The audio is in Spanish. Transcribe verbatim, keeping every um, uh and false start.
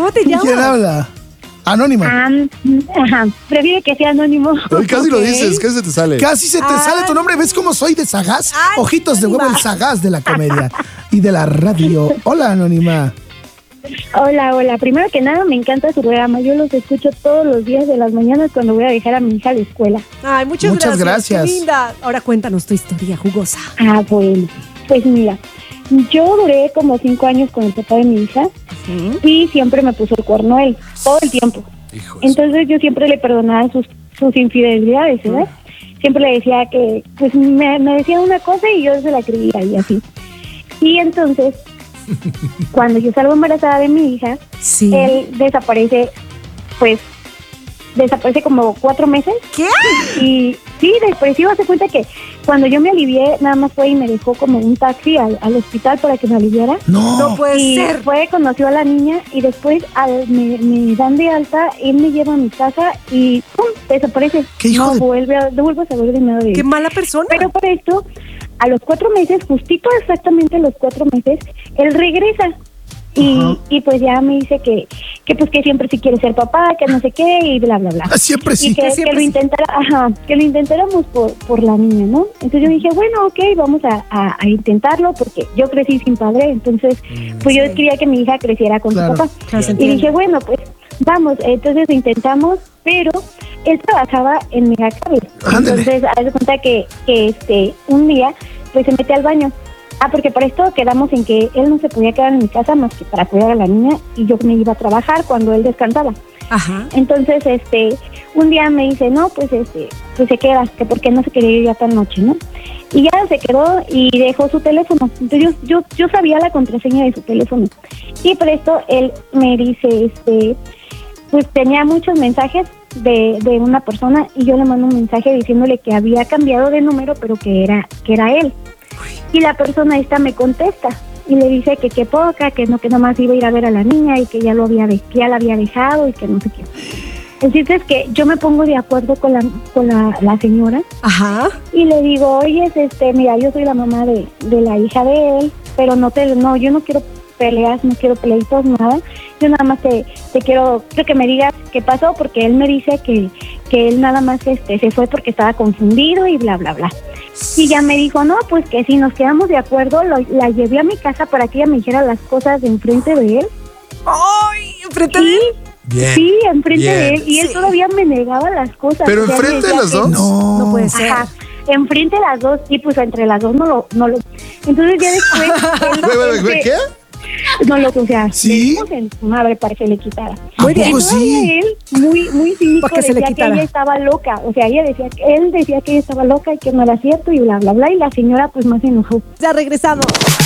¿Cómo te llamas? ¿Quién habla? Anónima. Um, ajá, prefiero que sea anónimo. Ay, casi lo Ok. dices, casi se te sale. Casi se te Ay. sale tu nombre. ¿Ves cómo soy de sagaz? Ay, Ojitos de huevo, Anónima. el sagaz de la comedia y de la radio. Hola, Anónima. Hola, hola. Primero que nada, me encanta su programa. Yo los escucho todos los días de las mañanas cuando voy a dejar a mi hija a la escuela. Ay, muchas, Muchas gracias. gracias. Qué linda. Ahora cuéntanos tu historia jugosa. Ah, bueno. Pues mira, yo duré como cinco años con el papá de mi hija y siempre me puso el cuerno él, todo el tiempo. Hijo de Entonces yo siempre le perdonaba sus, sus infidelidades, ¿verdad? Siempre le decía que, pues me, me decía una cosa y yo se la creía y así. Y entonces, cuando yo salgo embarazada de mi hija, Sí. él desaparece, pues, desaparece como cuatro meses. ¿Qué? Y sí, depresivo, hace cuenta que cuando yo me alivié, nada más fue y me dejó como un taxi al, al hospital para que me aliviara. No. No puede Y ser. fue, conoció a la niña y después al, me, me dan de alta, él me lleva a mi casa y ¡pum! Desaparece. ¿Qué hijo no de- vuelve a, no vuelvo a saber de nada de él. Qué mala persona. Pero por esto, a los cuatro meses, justito exactamente a los cuatro meses, él regresa. Y, Ajá. y pues ya me dice que, que pues que siempre sí quiere ser papá, que no sé qué, y bla, bla, bla. Ah, siempre sí. Y que, Que que siempre lo sí. intentara, ajá, que lo intentáramos por, por la niña, ¿no? Entonces yo dije, bueno, ok, vamos a, a, a intentarlo, porque yo crecí sin padre, entonces pues yo sí. quería que mi hija creciera con Claro. su papá. Claro, se Y entiende. dije, bueno, pues vamos, entonces lo intentamos, pero él trabajaba en Megacable. Ándale. Entonces, haz de cuenta que, que este, un día, pues se mete al baño. Ah, porque por esto quedamos en que él no se podía quedar en mi casa más que para cuidar a la niña y yo me iba a trabajar cuando él descansaba. Ajá. Entonces, este, un día me dice, no, pues este, pues se queda, que porque no se quería ir ya tan noche, ¿no? Y ya se quedó y dejó su teléfono. Entonces yo, yo, yo sabía la contraseña de su teléfono. Y por esto él me dice, este, pues tenía muchos mensajes de, de una persona y yo le mando un mensaje diciéndole que había cambiado de número, pero que era, que era él. Y la persona esta me contesta y le dice que qué poca, que no, que nomás iba a ir a ver a la niña y que ya lo había de, que ya la había dejado y que no sé qué. El chiste es que yo me pongo de acuerdo con la con la, la señora Ajá. y le digo, oye, este, mira, yo soy la mamá de, de la hija de él, pero no te, no, yo no quiero peleas, no quiero pleitos, nada. Yo nada más te, te quiero, quiero que me digas qué pasó, porque él me dice que, que él nada más este se fue porque estaba confundido y bla, bla, bla. Y ya me dijo, no, pues que si nos quedamos de acuerdo, lo, la llevé a mi casa para que ella me dijera las cosas de enfrente de él. ¡Ay! ¿Enfrente de Sí, él? Bien. sí, enfrente bien. de él. Y él Sí. todavía me negaba las cosas. ¿Pero O sea, enfrente de decía las que- dos? No. No puede ser. Ajá, enfrente de las dos, y pues entre las dos no lo, no lo. Entonces ya después. él- Güey, güey, güey, este, ¿qué? No lo, o sea, ¿Sí? le dimos en su madre para que le quitara. ¿A Muy bien. poco Todavía sí? él, muy, muy cínico, Para que se le decía que quitara. ella estaba loca. O sea, ella decía que él decía que ella estaba loca y que no era cierto y bla, bla, bla. Y la señora, pues, más se enojó. Ya regresamos.